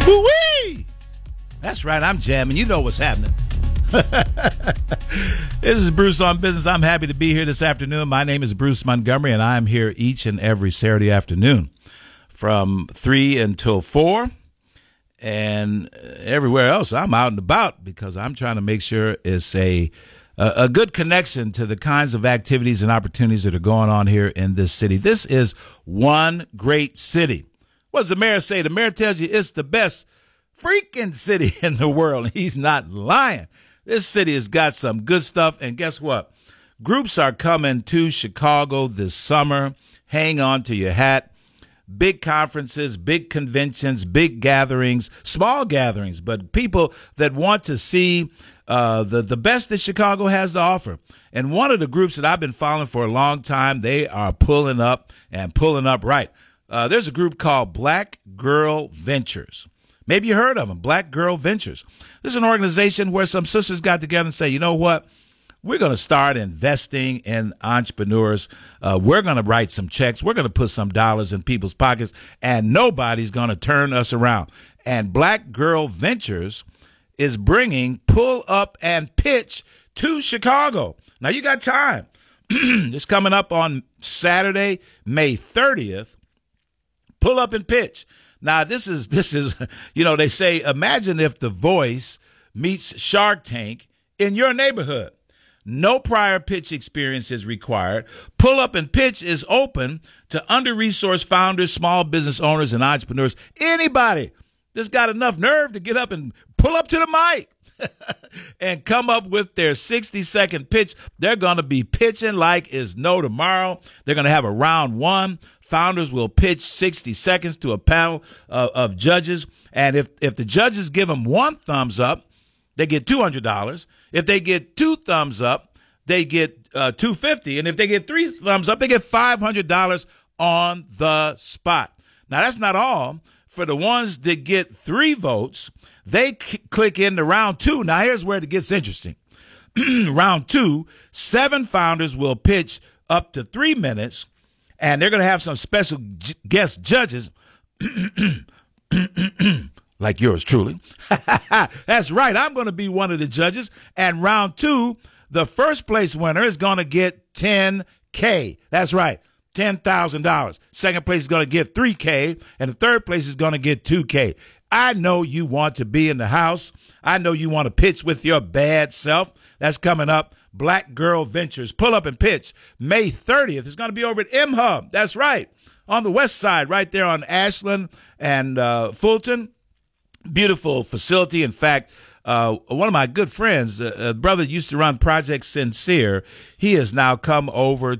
Woo-wee! That's right, I'm jamming. You know what's happening. This is Bruce on Business. I'm happy to be here this afternoon. My name is Bruce Montgomery, and I'm here each and every Saturday afternoon from 3 until 4. And everywhere else, I'm out and about because I'm trying to make sure it's a good connection to the kinds of activities and opportunities that are going on here in this city. This is one great city. What does the mayor say? The mayor tells you it's the best freaking city in the world. He's not lying. This city has got some good stuff. And guess what? Groups are coming to Chicago this summer. Hang on to your hat. Big conferences, big conventions, big gatherings, small gatherings, but people that want to see the best that Chicago has to offer. And one of the groups that I've been following for a long time, they are pulling up and pulling up right. There's a group called Black Girl Ventures. Maybe you heard of them, Black Girl Ventures. This is an organization where some sisters got together and say, you know what? We're going to start investing in entrepreneurs. We're going to write some checks. We're going to put some dollars in people's pockets, and nobody's going to turn us around. And Black Girl Ventures is bringing Pull Up and Pitch to Chicago. Now, you got time. It's coming up on Saturday, May 30th. Pull Up and Pitch. Now, this is, you know, they say, imagine if The Voice meets Shark Tank in your neighborhood. No prior pitch experience is required. Pull Up and Pitch is open to under-resourced founders, small business owners, and entrepreneurs. Anybody that's got enough nerve to get up and pull up to the mic and come up with their 60-second pitch. They're going to be pitching like it's no tomorrow. They're going to have a round one. Founders will pitch 60 seconds to a panel of judges. And if the judges give them one thumbs up, they get $200. If they get two thumbs up, they get $250. And if they get three thumbs up, they get $500 on the spot. Now, that's not all. For the ones that get 3 votes, they click into round 2. Now, here's where it gets interesting. Round 2, 7 founders will pitch up to 3 minutes, and they're going to have some special guest judges. Like yours truly. That's right. I'm going to be one of the judges. And round 2, the first place winner is going to get $10K. That's right. $10,000. Second place is going to get $3K. And the third place is going to get $2K. I know you want to be in the house. I know you want to pitch with your bad self. That's coming up. Black Girl Ventures. Pull Up and Pitch. May 30th. It's going to be over at M-Hub. That's right. On the west side, right there on Ashland and Fulton. Beautiful facility. In fact, one of my good friends, a brother used to run Project Sincere, he has now come over